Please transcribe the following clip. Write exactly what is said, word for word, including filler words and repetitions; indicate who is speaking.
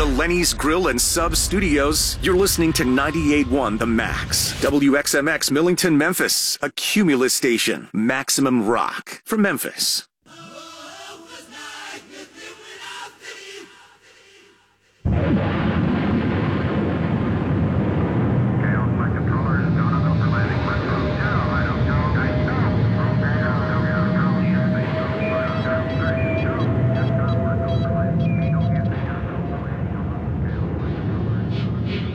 Speaker 1: the Lenny's Grill and Sub Studios, you're listening to ninety-eight point one The Max. W X M X Millington, Memphis, a Cumulus station. Maximum rock from Memphis.